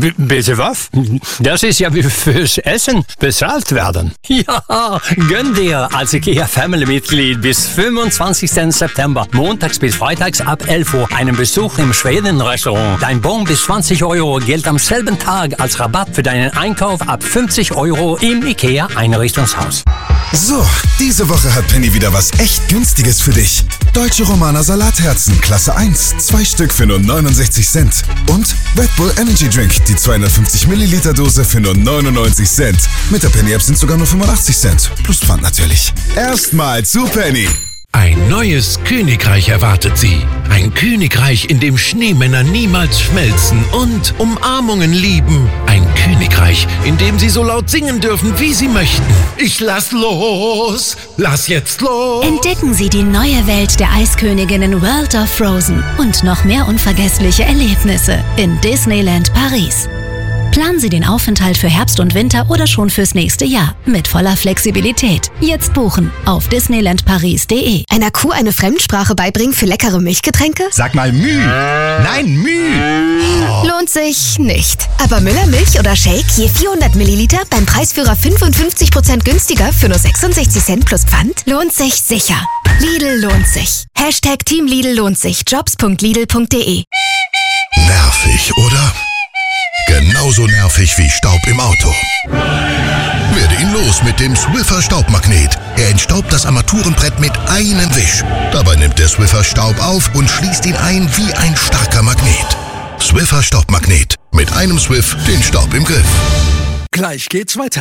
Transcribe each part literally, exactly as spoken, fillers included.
B- bitte was? Das ist ja wie fürs Essen bezahlt werden. Ja, gönn dir als IKEA Family-Mitglied bis fünfundzwanzigsten September, montags bis freitags ab elf Uhr, einen Besuch im Schweden-Restaurant. Dein Bon bis zwanzig Euro gilt am selben Tag als Rabatt für deinen Einkauf ab fünfzig Euro im IKEA Einrichtungshaus. So, diese Woche hat Penny wieder was echt Günstiges für dich. Deutsche Romaner Salatherzen, Klasse eins, zwei Stück für nur neunundsechzig Cent. Und Red Bull Energy Drink, die zweihundertfünfzig Milliliter Dose für nur neunundneunzig Cent. Mit der Penny App sind sogar nur fünfundachtzig Cent. Plus Pfand natürlich. Erstmal zu Penny. Ein neues Königreich erwartet Sie. Ein Königreich, in dem Schneemänner niemals schmelzen und Umarmungen lieben. Ein Königreich, in dem Sie so laut singen dürfen, wie Sie möchten. Ich lass los, lass jetzt los. Entdecken Sie die neue Welt der Eisköniginnen World of Frozen und noch mehr unvergessliche Erlebnisse in Disneyland Paris. Planen Sie den Aufenthalt für Herbst und Winter oder schon fürs nächste Jahr mit voller Flexibilität. Jetzt buchen auf disneyland paris punkt de. Einer Kuh eine Fremdsprache beibringen für leckere Milchgetränke? Sag mal Müh. Nein, Müh. Oh. Lohnt sich nicht. Aber Müller Milch oder Shake je vierhundert Milliliter beim Preisführer fünfundfünfzig Prozent günstiger für nur sechsundsechzig Cent plus Pfand? Lohnt sich sicher. Lidl lohnt sich. Hashtag Team Lidl lohnt sich. jobs punkt lidl punkt de. Nervig, oder? Genauso nervig wie Staub im Auto. Werde ihn los mit dem Swiffer Staubmagnet. Er entstaubt das Armaturenbrett mit einem Wisch. Dabei nimmt der Swiffer Staub auf und schließt ihn ein wie ein starker Magnet. Swiffer Staubmagnet. Mit einem Swiff den Staub im Griff. Gleich geht's weiter.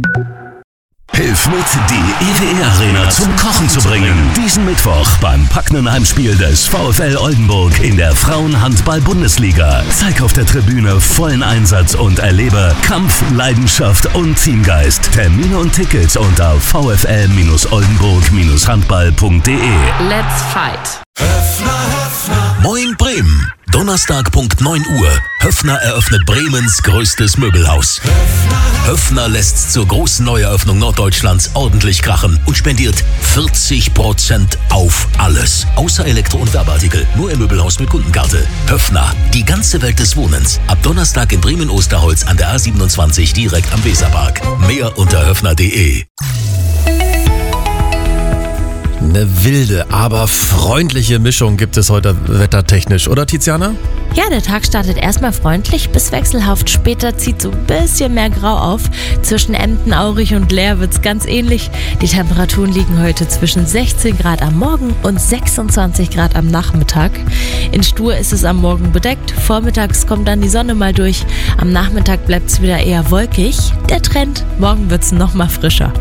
Hilf mit, die E W E-Arena zum Kochen zu bringen. Diesen Mittwoch beim packenden Heimspiel des VfL Oldenburg in der Frauenhandball-Bundesliga. Zeig auf der Tribüne vollen Einsatz und erlebe Kampf, Leidenschaft und Teamgeist. Termine und Tickets unter v f l oldenburg handball punkt de. Let's fight! Höffner, Höffner. Moin Bremen. Donnerstag Punkt neun Uhr. Höffner eröffnet Bremens größtes Möbelhaus. Höffner, Höffner lässt zur großen Neueröffnung Norddeutschlands ordentlich krachen und spendiert vierzig Prozent auf alles. Außer Elektro- und Werbeartikel. Nur im Möbelhaus mit Kundenkarte. Höffner, die ganze Welt des Wohnens. Ab Donnerstag in Bremen-Osterholz an der A siebenundzwanzig direkt am Weserpark. Mehr unter höffner punkt de. Eine wilde, aber freundliche Mischung gibt es heute wettertechnisch, oder Tiziana? Ja, der Tag startet erstmal freundlich bis wechselhaft. Später zieht so ein bisschen mehr Grau auf. Zwischen Emden, Aurich und Leer wird's ganz ähnlich. Die Temperaturen liegen heute zwischen sechzehn Grad am Morgen und sechsundzwanzig Grad am Nachmittag. In Stur ist es am Morgen bedeckt. Vormittags kommt dann die Sonne mal durch. Am Nachmittag bleibt's wieder eher wolkig. Der Trend, morgen wird's noch mal frischer.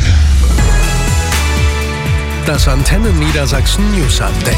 Das Antenne Niedersachsen News Update.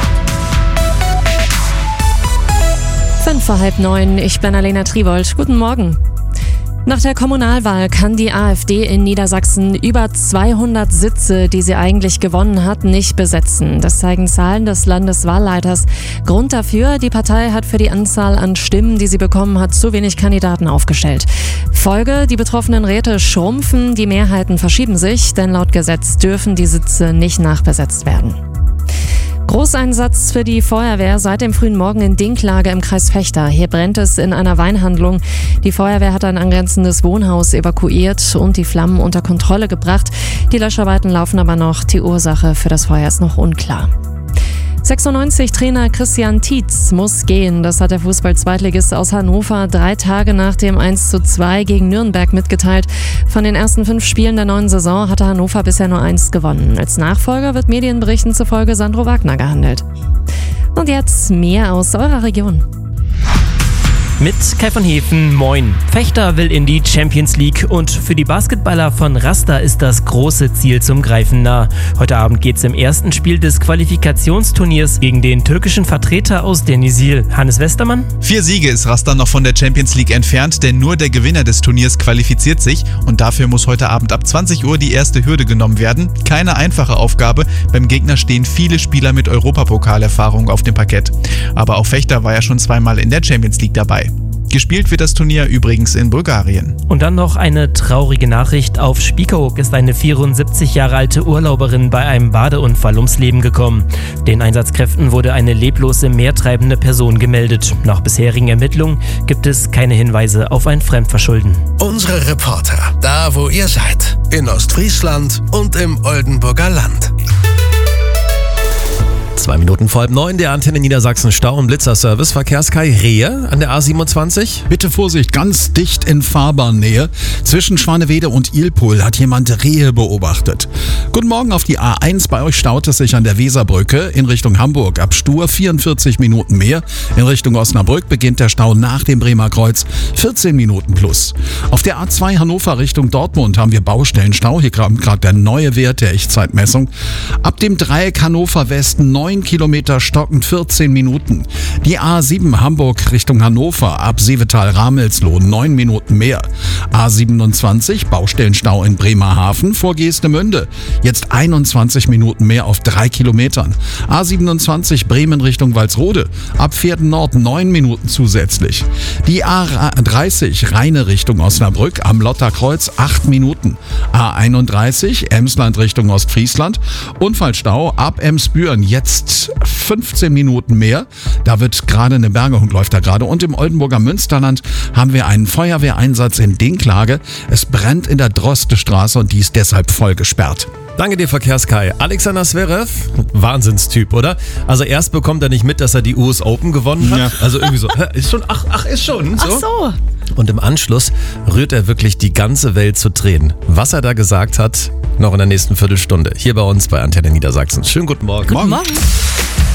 Fünf vor halb neun, ich bin Alena Triwold. Guten Morgen. Nach der Kommunalwahl kann die AfD in Niedersachsen über zweihundert Sitze, die sie eigentlich gewonnen hat, nicht besetzen. Das zeigen Zahlen des Landeswahlleiters. Grund dafür, die Partei hat für die Anzahl an Stimmen, die sie bekommen hat, zu wenig Kandidaten aufgestellt. Folge, die betroffenen Räte schrumpfen, die Mehrheiten verschieben sich, denn laut Gesetz dürfen die Sitze nicht nachbesetzt werden. Großeinsatz für die Feuerwehr seit dem frühen Morgen in Dinklage im Kreis Vechta. Hier brennt es in einer Weinhandlung. Die Feuerwehr hat ein angrenzendes Wohnhaus evakuiert und die Flammen unter Kontrolle gebracht. Die Löscharbeiten laufen aber noch. Die Ursache für das Feuer ist noch unklar. sechsundneunzig-Trainer Christian Tietz muss gehen. Das hat der Fußball-Zweitligist aus Hannover drei Tage nach dem eins zu zwei gegen Nürnberg mitgeteilt. Von den ersten fünf Spielen der neuen Saison hatte Hannover bisher nur eins gewonnen. Als Nachfolger wird Medienberichten zufolge Sandro Wagner gehandelt. Und jetzt mehr aus eurer Region. Mit Kai von Hefen, moin. Vechta will in die Champions League und für die Basketballer von Rasta ist das große Ziel zum Greifen nah. Heute Abend geht's im ersten Spiel des Qualifikationsturniers gegen den türkischen Vertreter aus Denizli. Hannes Westermann? Vier Siege ist Rasta noch von der Champions League entfernt, denn nur der Gewinner des Turniers qualifiziert sich und dafür muss heute Abend ab zwanzig Uhr die erste Hürde genommen werden. Keine einfache Aufgabe, beim Gegner stehen viele Spieler mit Europapokalerfahrung auf dem Parkett. Aber auch Vechta war ja schon zweimal in der Champions League dabei. Gespielt wird das Turnier übrigens in Bulgarien. Und dann noch eine traurige Nachricht. Auf Spiekeroog ist eine vierundsiebzig Jahre alte Urlauberin bei einem Badeunfall ums Leben gekommen. Den Einsatzkräften wurde eine leblose, meertreibende Person gemeldet. Nach bisherigen Ermittlungen gibt es keine Hinweise auf ein Fremdverschulden. Unsere Reporter, da wo ihr seid, in Ostfriesland und im Oldenburger Land. Zwei Minuten vor halb neun, der Antenne Niedersachsen Stau- und Blitzerservice. Verkehrskai Rehe an der A siebenundzwanzig. Bitte Vorsicht, ganz dicht in Fahrbahnnähe. Zwischen Schwanewede und Ilpohl hat jemand Rehe beobachtet. Guten Morgen auf die A eins. Bei euch staut es sich an der Weserbrücke in Richtung Hamburg. Ab Stur vierundvierzig Minuten mehr. In Richtung Osnabrück beginnt der Stau nach dem Bremer Kreuz. vierzehn Minuten plus. Auf der A zwei Hannover Richtung Dortmund haben wir Baustellenstau. Hier kommt gerade der neue Wert der Echtzeitmessung. Ab dem Dreieck Hannover Westen neun Kilometer stockend vierzehn Minuten. Die A sieben Hamburg Richtung Hannover ab Seevetal-Ramelsloh neun Minuten mehr. A siebenundzwanzig Baustellenstau in Bremerhaven vor Geestemünde. Jetzt einundzwanzig Minuten mehr auf drei Kilometern. A siebenundzwanzig Bremen Richtung Walsrode ab Pferden Nord neun Minuten zusätzlich. Die A dreißig Rheine Richtung Osnabrück am Lotterkreuz acht Minuten. A einunddreißig Emsland Richtung Ostfriesland Unfallstau ab Emsbüren jetzt fünfzehn Minuten mehr. Da wird gerade eine Bergung, läuft da gerade. Und im Oldenburger Münsterland haben wir einen Feuerwehreinsatz in Dinklage. Es brennt in der Drostestraße und die ist deshalb voll gesperrt. Danke dir, Verkehrskai. Alexander Zverev, Wahnsinnstyp, oder? Also erst bekommt er nicht mit, dass er die U S Open gewonnen hat. Ja. Also irgendwie so, ist schon, ach, ach, ist schon. So. Ach so. Und im Anschluss rührt er wirklich die ganze Welt zu Tränen. Was er da gesagt hat, noch in der nächsten Viertelstunde. Hier bei uns bei Antenne Niedersachsen. Schönen guten Morgen. Guten Morgen.